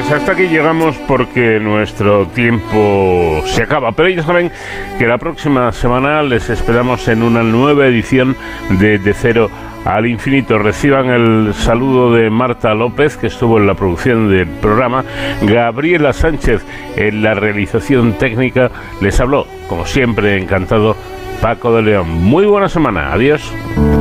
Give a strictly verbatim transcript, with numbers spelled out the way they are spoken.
pues hasta aquí llegamos porque nuestro tiempo se acaba. Pero ya saben que la próxima semana les esperamos en una nueva edición de De Cero al Infinito. Reciban el saludo de Marta López, que estuvo en la producción del programa. Gabriela Sánchez en la realización técnica. Les habló, como siempre, encantado, Paco de León. Muy buena semana. Adiós.